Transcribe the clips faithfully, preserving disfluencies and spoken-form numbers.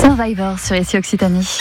Survivor sur I C I Occitanie.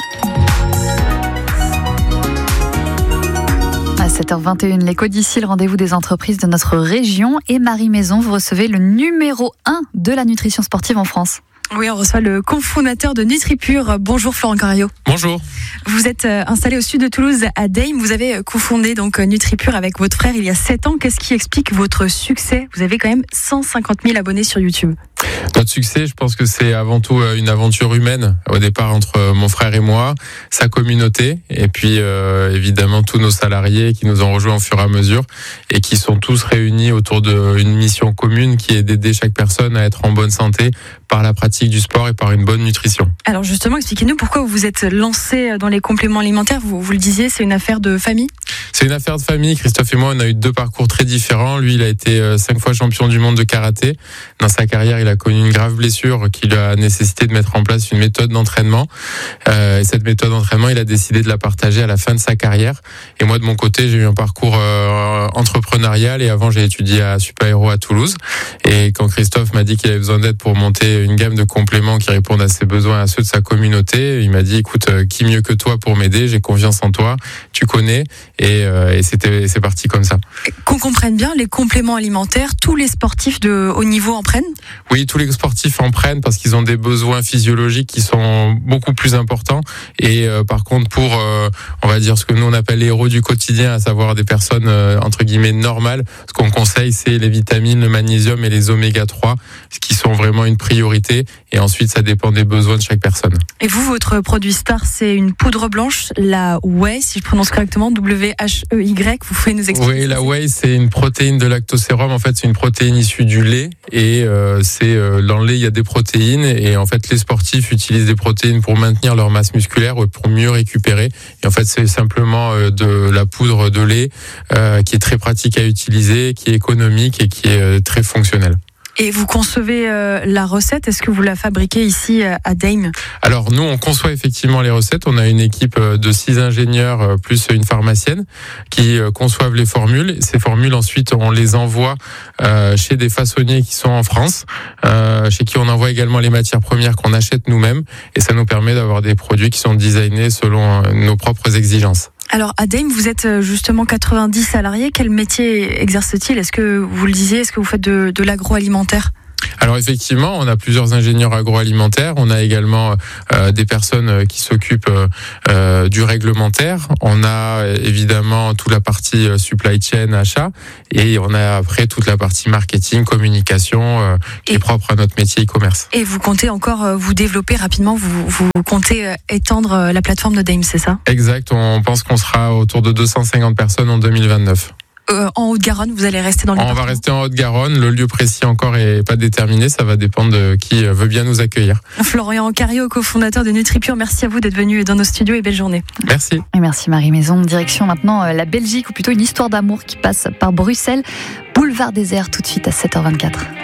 À sept heures vingt et une, l'écho d'ici, le rendez-vous des entreprises de notre région. Et Marie Maison, vous recevez le numéro un de la nutrition sportive en France. Oui, on reçoit le cofondateur de NutriPure. Bonjour Florent Carayo. Bonjour. Vous êtes installé au sud de Toulouse, à Deim. Vous avez cofondé donc NutriPure avec votre frère il y a sept ans. Qu'est-ce qui explique votre succès ? Vous avez quand même cent cinquante mille abonnés sur YouTube. Notre succès, je pense que c'est avant tout une aventure humaine, au départ entre mon frère et moi, sa communauté, et puis euh, évidemment tous nos salariés qui nous ont rejoints au fur et à mesure, et qui sont tous réunis autour d'une mission commune qui est d'aider chaque personne à être en bonne santé par la pratique du sport et par une bonne nutrition. Alors justement, expliquez-nous pourquoi vous vous êtes lancé dans les compléments alimentaires. Vous, vous le disiez, c'est une affaire de famille ? C'est une affaire de famille. Christophe et moi, on a eu deux parcours très différents. Lui, il a été cinq fois champion du monde de karaté. Dans sa carrière, il a connu une grave blessure qui lui a nécessité de mettre en place une méthode d'entraînement. Euh, et cette méthode d'entraînement, il a décidé de la partager à la fin de sa carrière. Et moi, de mon côté, j'ai eu un parcours euh, entrepreneurial. Et avant, j'ai étudié à Super Héros à Toulouse. Et quand Christophe m'a dit qu'il avait besoin d'aide pour monter une gamme de compléments qui répondent à ses besoins et à ceux de sa communauté, il m'a dit, écoute, qui mieux que toi pour m'aider ? J'ai confiance en toi. Tu connais. Et, euh, et c'était, c'est parti comme ça. Qu'on comprenne bien, les compléments alimentaires, tous les sportifs de haut niveau en prennent ? Oui, tous les sportifs en prennent parce qu'ils ont des besoins physiologiques qui sont beaucoup plus importants. Et euh, par contre, pour, euh, on va dire, ce que nous on appelle les héros du quotidien, à savoir des personnes, euh, entre guillemets, normales, ce qu'on conseille, c'est les vitamines, le magnésium et les oméga trois, ce qui sont vraiment une priorité. Et ensuite, ça dépend des besoins de chaque personne. Et vous, votre produit star, c'est une poudre blanche, la whey, si je prononce correctement, W H E Y. Vous pouvez nous expliquer ? Oui, la whey, c'est une protéine de lactosérum. En fait, c'est une protéine issue du lait. Et euh, c'est euh, dans le lait, il y a des protéines. Et en fait, les sportifs utilisent des protéines pour maintenir leur masse musculaire ou pour mieux récupérer. Et en fait, c'est simplement euh, de la poudre de lait euh, qui est très pratique à utiliser, qui est économique et qui est euh, très fonctionnelle. Et vous concevez euh, la recette, est-ce que vous la fabriquez ici euh, à Deim ? Alors nous, on conçoit effectivement les recettes. On a une équipe de six ingénieurs euh, plus une pharmacienne qui euh, conçoivent les formules. Ces formules, ensuite, on les envoie euh, chez des façonniers qui sont en France, euh, chez qui on envoie également les matières premières qu'on achète nous-mêmes. Et ça nous permet d'avoir des produits qui sont designés selon euh, nos propres exigences. Alors à Deim, vous êtes justement quatre-vingt-dix salariés. Quel métier exerce-t-il ? Est-ce que vous le disiez, est-ce que vous faites de, de l'agroalimentaire ? Alors effectivement, on a plusieurs ingénieurs agroalimentaires. On a également euh, des personnes qui s'occupent euh, du réglementaire. On a évidemment toute la partie supply chain, achat, et on a après toute la partie marketing, communication, euh, qui et, est propre à notre métier e-commerce. Et vous comptez encore vous développer rapidement. Vous, vous comptez étendre la plateforme de Deim, c'est ça ? Exact. On pense qu'on sera autour de deux cent cinquante personnes en deux mille vingt-neuf. Euh, en Haute-Garonne, vous allez rester dans le On va rester en Haute-Garonne. Le lieu précis encore est pas déterminé. Ça va dépendre de qui veut bien nous accueillir. Florent Carayo, cofondateur de NutriPure, merci à vous d'être venu dans nos studios et belle journée. Merci. Et merci Marie Maison. Direction maintenant la Belgique, ou plutôt une histoire d'amour qui passe par Bruxelles. Boulevard désert tout de suite à sept heures vingt-quatre.